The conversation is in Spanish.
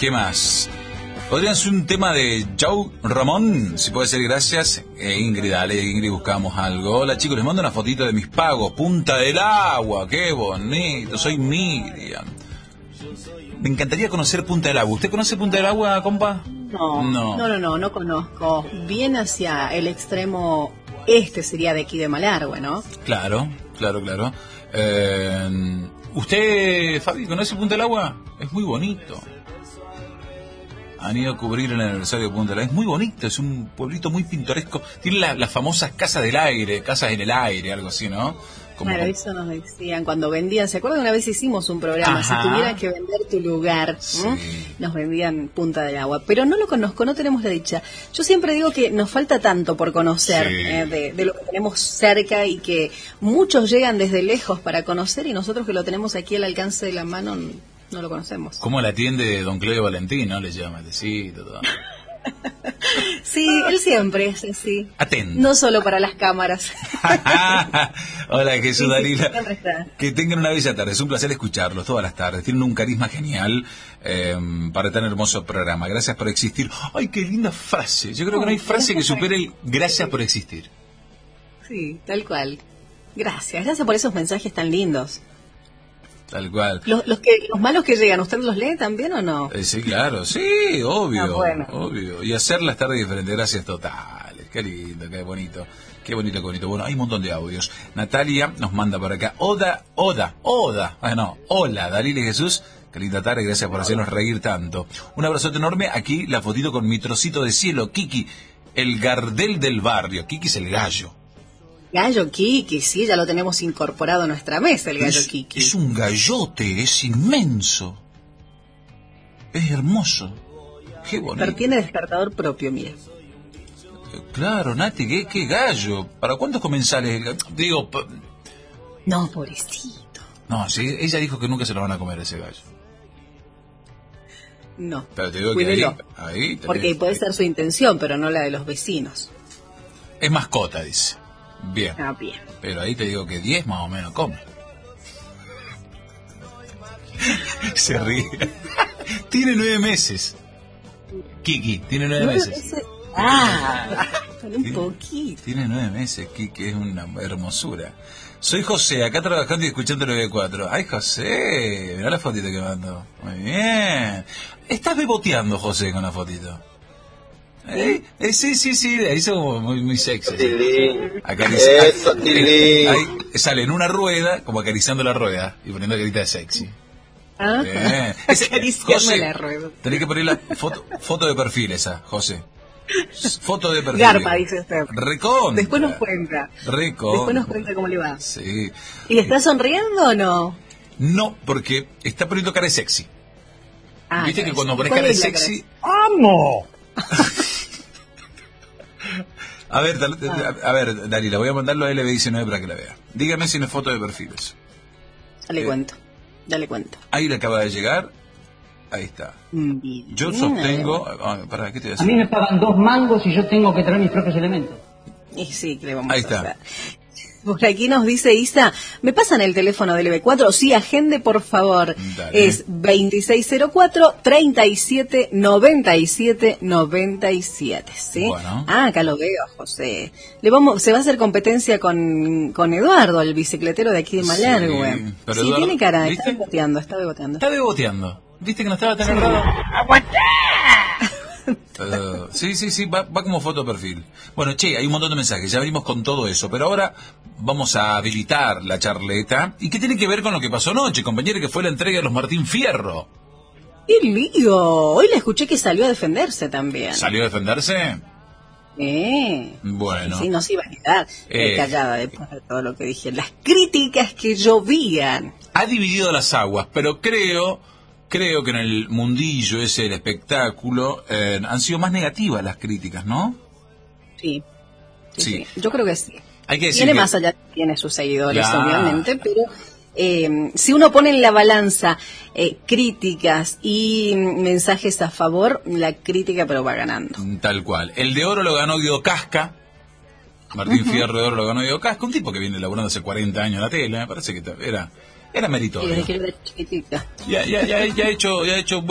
¿Qué más? ¿Podrían ser un tema de Joe Ramón? Si puede ser, gracias. Ingrid, dale, Ingrid, buscamos algo. Hola chicos, les mando una fotito de mis pagos. Punta del Agua, qué bonito. Soy Miriam. Me encantaría conocer Punta del Agua. ¿Usted conoce Punta del Agua, compa? No conozco. Bien hacia el extremo este sería de aquí de Malargüe, ¿no? Claro. ¿Usted, Fabi, conoce Punta del Agua? Es muy bonito. Han ido a cubrir el aniversario de Punta del Agua. Es muy bonito, es un pueblito muy pintoresco. Tiene las famosas casas del aire, casas en el aire, algo así, ¿no? Claro, eso nos decían cuando vendían. ¿Se acuerdan? Una vez hicimos un programa, Ajá. Si tuvieras que vender tu lugar, Sí. nos vendían Punta del Agua. Pero no lo conozco, no tenemos la dicha. Yo siempre digo que nos falta tanto por conocer Sí. de lo que tenemos cerca y que muchos llegan desde lejos para conocer y nosotros que lo tenemos aquí al alcance de la mano no lo conocemos. ¿Cómo la atiende don Claudio Valentín, no? Le llama, tecito, todo. Sí, él siempre es así. Atento. No solo para las cámaras. Hola, Jesús, Sí, Dalila. siempre está. Que tengan una bella tarde. Es un placer escucharlos todas las tardes. Tienen un carisma genial para tan hermoso programa. Gracias por existir. ¡Ay, qué linda frase! Yo creo que no hay frase que supere el gracias por existir. Sí, tal cual. Gracias por esos mensajes tan lindos. Tal cual. Los malos que llegan, ¿usted los lee también o no? Sí, claro. Sí, obvio. Ah, bueno. Obvio. Y hacer las tardes diferentes. Gracias totales. Qué lindo, qué bonito. Qué bonito, qué bonito. Bueno, hay un montón de audios. Natalia nos manda por acá. Oda. Hola, Dalila y Jesús. Qué linda tarde, gracias por hacernos reír tanto. Un abrazote enorme. Aquí la fotito con mi trocito de cielo. Kiki, el Gardel del barrio. Kiki es el gallo. Gallo Kiki, sí, ya lo tenemos incorporado a nuestra mesa, el gallo Kiki. Es un gallote, es inmenso. Es hermoso. Qué bonito. Pero tiene despertador propio, mira. Claro, Nati, qué gallo. ¿Para cuántos comensales? Digo... No, pobrecito. No, sí, ella dijo que nunca se lo van a comer ese gallo. No, Pero te digo cuídelo. que ahí Porque puede ser su intención, pero no la de los vecinos. es mascota, dice. Bien. Ah, bien. Pero ahí te digo que 10 más o menos come. Se ríe. Tiene 9 meses. Kiki, tiene 9 meses. Un poquito. Tiene 9 meses, Kiki, es una hermosura. Soy José, acá trabajando y escuchando el 94. Ay, José, mirá la fotito que mandó. Muy bien. Estás beboteando, José, con la fotito. Sí, ahí son muy sexy. Eso, Tilín. Ahí sale en una rueda, como acariciando la rueda y poniendo carita de sexy. Ah, Bien. acariciando José, la rueda. tenés que poner la foto de perfil esa, José. Foto de perfil. Garpa, dice usted. Recontra. Después nos cuenta. Recontra. Después nos cuenta cómo le va. Sí. ¿Y está sonriendo o no? No, porque está poniendo cara de sexy. Ah, Viste que cuando pones ¿cuál cara de es la sexy... ¡Amo! A ver, Dalila, voy a mandarlo a LB19 para que la vea. Dígame si no es foto de perfiles. Dale cuento. Ahí le acaba de llegar. Ahí está. Bien. Yo sostengo... ¿Para qué te voy a A decir? mí me pagan 2 mangos y yo tengo que traer mis propios elementos. Y sí, que le vamos Ahí a está. hacer. Por aquí nos dice Isa, ¿me pasan el teléfono del EB4? Sí, agende, por favor. Dale. Es 2604-3797-97, ¿sí? Bueno. Ah, acá lo veo, José. Se va a hacer competencia con Eduardo, el bicicletero de aquí de Malargüe. Sí, pero Sí, Eduardo, tiene cara, ¿viste? está beboteando. Está beboteando. ¿Viste que no estaba tan errado? Sí, va como foto de perfil. Bueno, che, hay un montón de mensajes, ya venimos con todo eso, pero ahora vamos a habilitar la charleta. ¿Y qué tiene que ver con lo que pasó anoche, compañero, que fue la entrega de los Martín Fierro? ¡Qué lío! Hoy le escuché que salió a defenderse también. ¿Salió a defenderse? Bueno. Sí, no se iba a quedar callada después de todo lo que dije. Las críticas que llovían. Ha dividido las aguas, pero creo que en el mundillo ese del espectáculo han sido más negativas las críticas, ¿no? Sí. Sí. Yo creo que sí. Hay que decir Tiene que... más allá, tiene sus seguidores, Claro. obviamente, pero si uno pone en la balanza críticas y mensajes a favor, la crítica pero va ganando. Tal cual. El de oro lo ganó Guido Casca. Martín Fierro de oro lo ganó Guido Casca, un tipo que viene laburando hace 40 años en la tele, me parece que era Y meritorio. desde que era chiquitita. Ya ha hecho